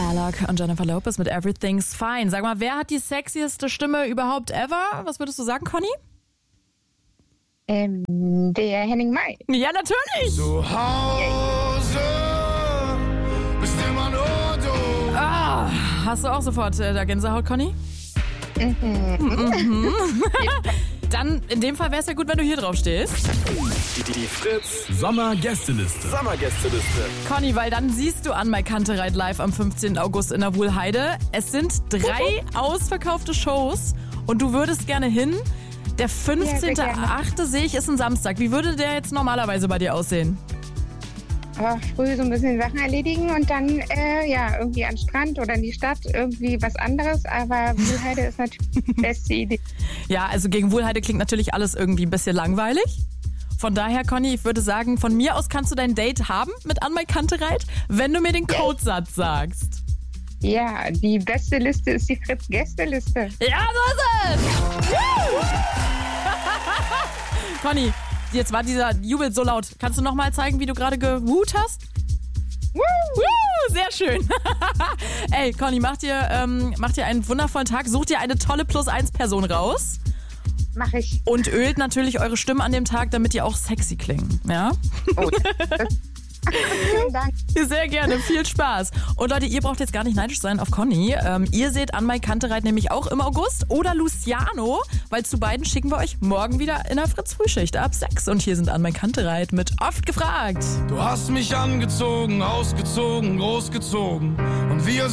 Sherlock und Jennifer Lopez mit Everything's Fine. Sag mal, wer hat die sexieste Stimme überhaupt ever? Was würdest du sagen, Conny? Der Henning May. Ja, natürlich. Zu Hause bist immer nur du. Hast du auch sofort da Gänsehaut, Conny? Dann, in dem Fall wäre es ja gut, wenn du hier drauf stehst. Die Fritz Sommergästeliste. Conny, weil dann siehst du An Mai Kantereit live am 15. August in der Wuhlheide. Es sind 3 ausverkaufte Shows und du würdest gerne hin. Der 15.8. sehe ich, ist ein Samstag. Wie würde der jetzt normalerweise bei dir aussehen? Aber früh so ein bisschen Sachen erledigen und dann irgendwie an den Strand oder in die Stadt, irgendwie was anderes. Aber Wuhlheide ist natürlich die beste Idee. Ja, also gegen Wuhlheide klingt natürlich alles irgendwie ein bisschen langweilig. Von daher, Conny, ich würde sagen, von mir aus kannst du dein Date haben mit An Mai Kantereit, wenn du mir den Codesatz sagst. Ja, die beste Liste ist die Fritz-Gästeliste. Ja, so ist es! Conny, jetzt war dieser Jubel so laut. Kannst du nochmal zeigen, wie du gerade gewut hast? Sehr schön. Ey, Conny, mach dir einen wundervollen Tag. Such dir eine tolle Plus-1-Person raus. Mach ich. Und ölt natürlich eure Stimmen an dem Tag, damit die auch sexy klingen. Ja? Oh, vielen Dank. Sehr gerne, viel Spaß. Und Leute, ihr braucht jetzt gar nicht neidisch sein auf Conny. Ihr seht An Mai Kantereit nämlich auch im August. Oder Luciano, weil zu beiden schicken wir euch morgen wieder in der Fritz-Frühschicht ab 6. Und hier sind An Mai Kantereit mit Oft gefragt. Du hast mich angezogen, ausgezogen, großgezogen und wir